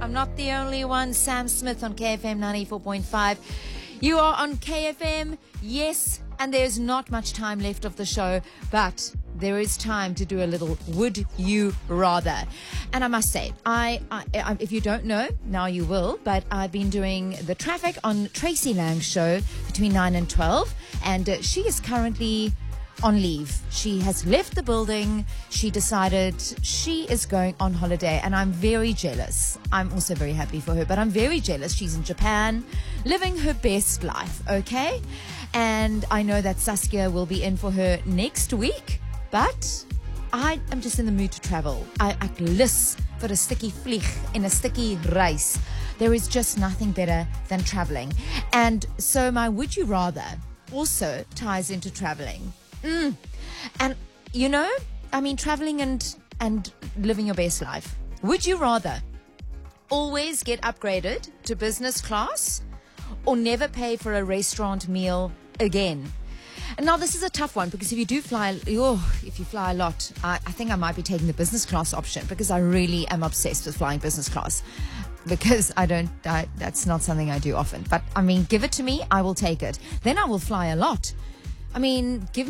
I'm not the only one. Sam Smith on KFM 94.5. You are on KFM, yes, and there's not much time left of the show, but there is time to do a little Would You Rather. And I must say, I if you don't know, now you will, but I've been doing the traffic on Tracy Lang's show between 9 and 12, and she is currently on leave. She has left the building. She decided she is going on holiday, and I'm very jealous. I'm also very happy for her, but I'm very jealous. She's in Japan, living her best life, okay? And I know that Saskia will be in for her next week, but I am just in the mood to travel. Ek lus vir 'n stukkie vlieg en 'n stukkie reis. There is just nothing better than traveling. And so my Would You Rather also ties into traveling. And, you know, I mean, traveling and living your best life. Would you rather always get upgraded to business class or never pay for a restaurant meal again? And now this is a tough one, because if you fly a lot, I think I might be taking the business class option, because I really am obsessed with flying business class, because that's not something I do often. But I mean, give it to me, I will take it. Then I will fly a lot. I mean, give